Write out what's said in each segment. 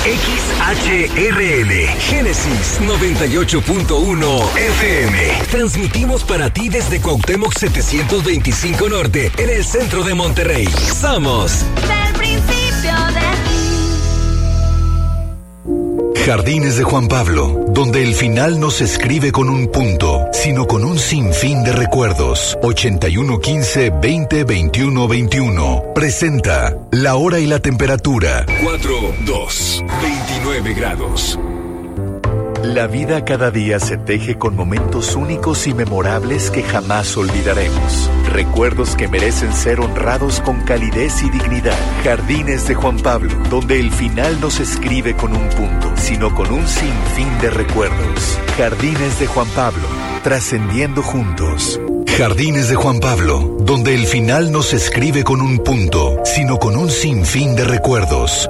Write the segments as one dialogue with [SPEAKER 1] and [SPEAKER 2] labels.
[SPEAKER 1] XHRL, Génesis 98.1 FM. Transmitimos para ti desde Cuauhtémoc 725 Norte, en el centro de Monterrey. Somos
[SPEAKER 2] del principio de
[SPEAKER 3] Jardines de Juan Pablo, donde el final no se escribe con un punto, sino con un sinfín de recuerdos. 8115-202121. Presenta la hora y la temperatura.
[SPEAKER 1] 29 grados.
[SPEAKER 3] La vida cada día se teje con momentos únicos y memorables que jamás olvidaremos. Recuerdos que merecen ser honrados con calidez y dignidad. Jardines de Juan Pablo, donde el final no se escribe con un punto, sino con un sinfín de recuerdos. Jardines de Juan Pablo, trascendiendo juntos. Jardines de Juan Pablo, donde el final no se escribe con un punto, sino con un sinfín de recuerdos.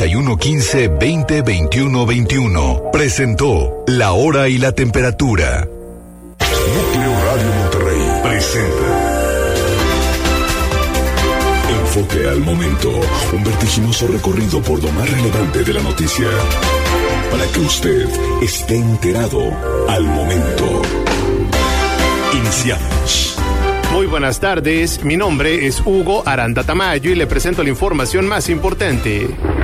[SPEAKER 3] 8115-202121. Presentó la hora y la temperatura.
[SPEAKER 4] Núcleo Radio Monterrey presenta Enfoque al Momento, un vertiginoso recorrido por lo más relevante de la noticia, para que usted esté enterado al momento. Iniciamos.
[SPEAKER 5] Muy buenas tardes, mi nombre es Hugo Aranda Tamayo y le presento la información más importante.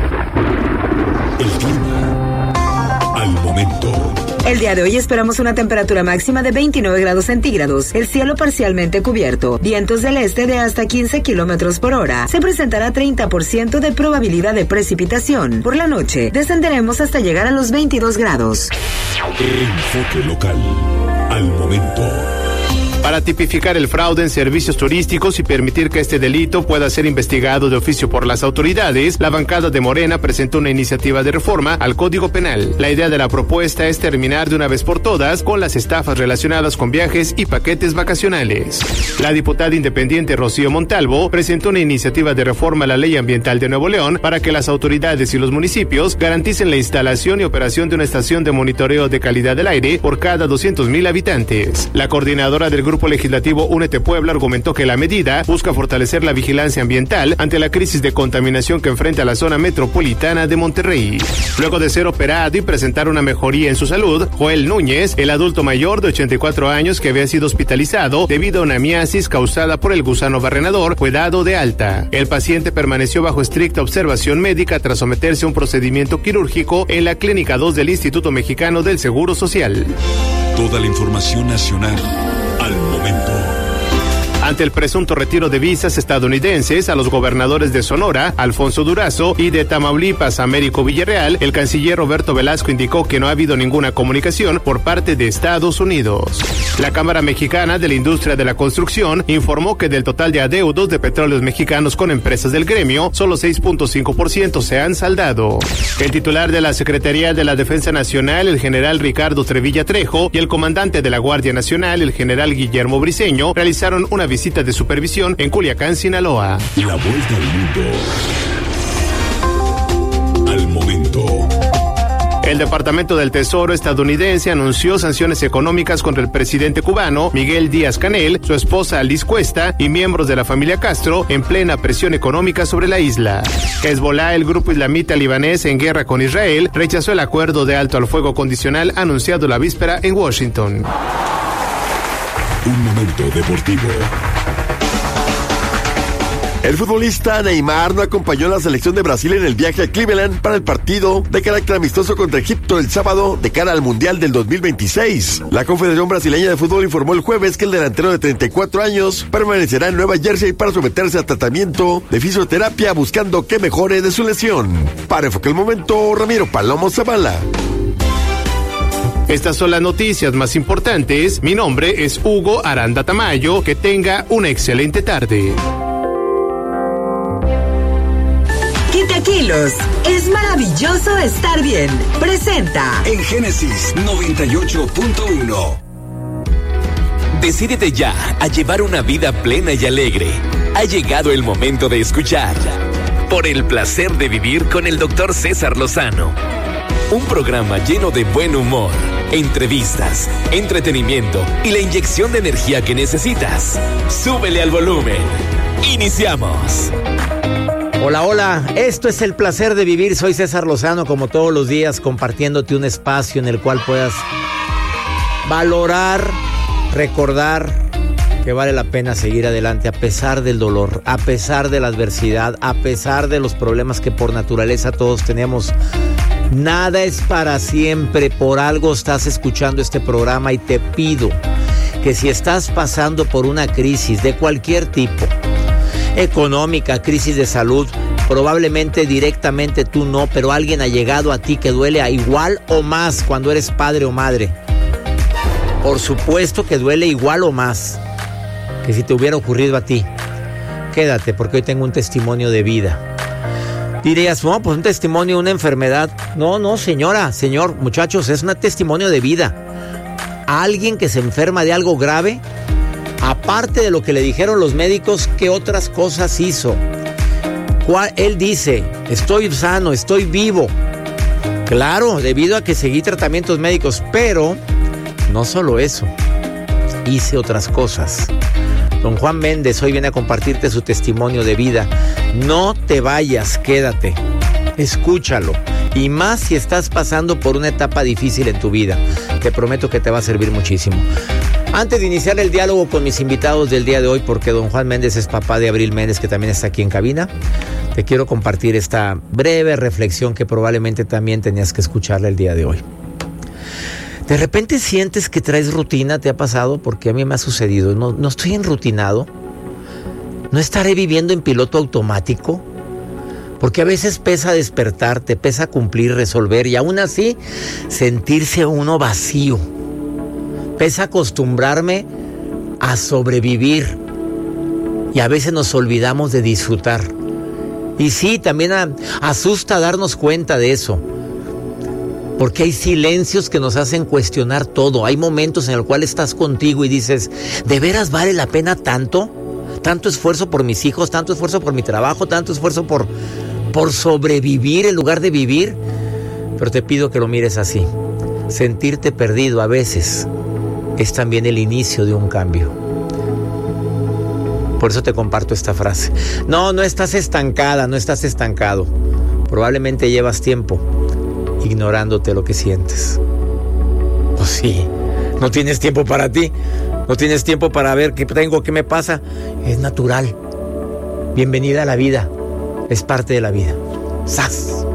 [SPEAKER 4] El clima al momento.
[SPEAKER 6] El día de hoy esperamos una temperatura máxima de 29 grados centígrados, el cielo parcialmente cubierto, vientos del este de hasta 15 kilómetros por hora. Se presentará 30% de probabilidad de precipitación. Por la noche, descenderemos hasta llegar a los 22 grados.
[SPEAKER 4] Enfoque local al momento.
[SPEAKER 5] Para tipificar el fraude en servicios turísticos y permitir que este delito pueda ser investigado de oficio por las autoridades, la bancada de Morena presentó una iniciativa de reforma al Código Penal. La idea de la propuesta es terminar de una vez por todas con las estafas relacionadas con viajes y paquetes vacacionales. La diputada independiente Rocío Montalvo presentó una iniciativa de reforma a la Ley Ambiental de Nuevo León para que las autoridades y los municipios garanticen la instalación y operación de una estación de monitoreo de calidad del aire por cada 200,000 habitantes. La coordinadora del Grupo Legislativo Únete Puebla argumentó que la medida busca fortalecer la vigilancia ambiental ante la crisis de contaminación que enfrenta la zona metropolitana de Monterrey. Luego de ser operado y presentar una mejoría en su salud, Joel Núñez, el adulto mayor de 84 años que había sido hospitalizado debido a una miasis causada por el gusano barrenador, fue dado de alta. El paciente permaneció bajo estricta observación médica tras someterse a un procedimiento quirúrgico en la Clínica 2 del Instituto Mexicano del Seguro Social.
[SPEAKER 4] Toda la información nacional al momento.
[SPEAKER 5] Ante el presunto retiro de visas estadounidenses a los gobernadores de Sonora, Alfonso Durazo, y de Tamaulipas, Américo Villarreal, el canciller Roberto Velasco indicó que no ha habido ninguna comunicación por parte de Estados Unidos. La Cámara Mexicana de la Industria de la Construcción informó que del total de adeudos de petróleos mexicanos con empresas del gremio, solo 6.5% se han saldado. El titular de la Secretaría de la Defensa Nacional, el general Ricardo Trevilla Trejo, y el comandante de la Guardia Nacional, el general Guillermo Briceño, realizaron una visita de supervisión en Culiacán, Sinaloa.
[SPEAKER 4] La vuelta al mundo al momento.
[SPEAKER 5] El Departamento del Tesoro estadounidense anunció sanciones económicas contra el presidente cubano Miguel Díaz-Canel, su esposa Liz Cuesta y miembros de la familia Castro en plena presión económica sobre la isla. Hezbollah, el grupo islamita libanés en guerra con Israel, rechazó el acuerdo de alto al fuego condicional anunciado la víspera en Washington.
[SPEAKER 4] Un momento deportivo.
[SPEAKER 7] El futbolista Neymar no acompañó a la selección de Brasil en el viaje a Cleveland para el partido de carácter amistoso contra Egipto el sábado de cara al Mundial del 2026. La Confederación Brasileña de Fútbol informó el jueves que el delantero de 34 años permanecerá en Nueva Jersey para someterse a tratamiento de fisioterapia buscando que mejore de su lesión. Para Enfoque el Momento, Ramiro Palomo Zavala.
[SPEAKER 5] Estas son las noticias más importantes. Mi nombre es Hugo Aranda Tamayo. Que tenga una excelente tarde.
[SPEAKER 6] Quitaquilos, es maravilloso estar bien. Presenta
[SPEAKER 1] en Génesis 98.1.
[SPEAKER 8] Decídete ya a llevar una vida plena y alegre. Ha llegado el momento de escuchar Por el placer de vivir con el Dr. César Lozano. Un programa lleno de buen humor, entrevistas, entretenimiento y la inyección de energía que necesitas. Súbele al volumen. Iniciamos.
[SPEAKER 9] Hola, hola, esto es El Placer de Vivir, soy César Lozano, como todos los días, compartiéndote un espacio en el cual puedas valorar, recordar que vale la pena seguir adelante a pesar del dolor, a pesar de la adversidad, a pesar de los problemas que por naturaleza todos tenemos. Nada es para siempre, por algo estás escuchando este programa y te pido que si estás pasando por una crisis de cualquier tipo, económica, crisis de salud, probablemente directamente tú no, pero alguien ha llegado a ti que duele a igual o más cuando eres padre o madre. Por supuesto que duele igual o más que si te hubiera ocurrido a ti. Quédate porque hoy tengo un testimonio de vida. Dirías, no, pues un testimonio de una enfermedad. No, señora, señor, muchachos, es un testimonio de vida. Alguien que se enferma de algo grave, aparte de lo que le dijeron los médicos, ¿qué otras cosas hizo? Él dice, estoy sano, estoy vivo. Claro, debido a que seguí tratamientos médicos, pero no solo eso, hice otras cosas. Don Juan Méndez hoy viene a compartirte su testimonio de vida. No te vayas, quédate, escúchalo. Y más si estás pasando por una etapa difícil en tu vida. Te prometo que te va a servir muchísimo. Antes de iniciar el diálogo con mis invitados del día de hoy, porque don Juan Méndez es papá de Abril Méndez, que también está aquí en cabina, te quiero compartir esta breve reflexión que probablemente también tenías que escucharla el día de hoy. De repente sientes que traes rutina, ¿te ha pasado? Porque a mí me ha sucedido. No estoy enrutinado. No estaré viviendo en piloto automático. Porque a veces pesa despertarte, pesa cumplir, resolver y aún así sentirse uno vacío. Pesa acostumbrarme a sobrevivir y a veces nos olvidamos de disfrutar. Y sí, también asusta darnos cuenta de eso. Porque hay silencios que nos hacen cuestionar todo. Hay momentos en el cual estás contigo y dices, ¿de veras vale la pena tanto? Tanto esfuerzo por mis hijos, tanto esfuerzo por mi trabajo, tanto esfuerzo por sobrevivir en lugar de vivir. Pero te pido que lo mires así. Sentirte perdido a veces es también el inicio de un cambio. Por eso te comparto esta frase. No estás estancada, no estás estancado. Probablemente llevas tiempo ignorándote lo que sientes. Pues sí, no tienes tiempo para ti. No tienes tiempo para ver qué tengo, qué me pasa. Es natural. Bienvenida a la vida. Es parte de la vida. ¡Sas!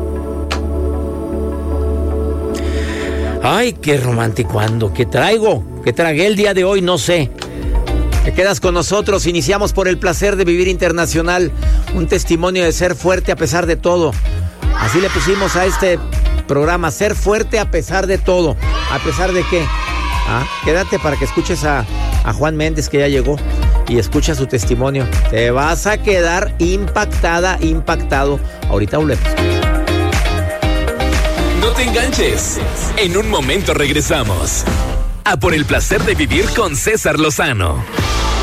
[SPEAKER 9] Ay, qué romántico ando. ¿Qué traigo? ¿Qué tragué el día de hoy? No sé. Te quedas con nosotros. Iniciamos por El Placer de Vivir Internacional. Un testimonio de ser fuerte a pesar de todo. Así le pusimos a este programa. Ser fuerte a pesar de todo. ¿A pesar de qué? Quédate para que escuches a Juan Méndez, que ya llegó, y escucha su testimonio. Te vas a quedar impactada, impactado. Ahorita volvemos.
[SPEAKER 8] No te enganches. En un momento regresamos a Por el Placer de Vivir con César Lozano.